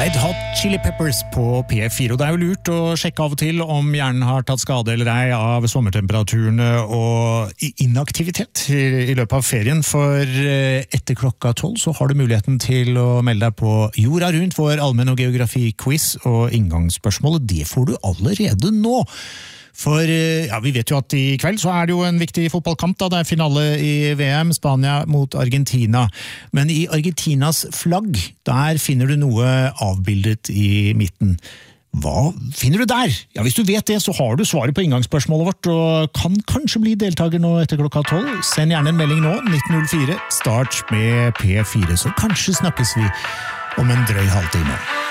Red Hot Chili Peppers på P4, og det jo lurt å sjekke av og til om hjernen har tatt skade eller ei av sommertemperaturene og inaktivitet i løpet av ferien, for etter klokka 12 så har du muligheten til å melde deg på Jorda Rundt, vår allmenn- og geografi-quiz, og inngangsspørsmålet, det får du allerede nå. For ja, vi vet jo at i kveld så det jo en viktig fotballkamp da, det finale i VM, Spania mot Argentina. Men i Argentinas flagg, der finner du noe avbildet i midten. Hva finner du der? Ja, hvis du vet det, så har du svaret på inngangsspørsmålet vårt, og kan kanskje bli deltaker nå etter klokka 12. Send gjerne en melding nå, 1904, start med P4, så kanskje snakkes vi om en drøy halvtime.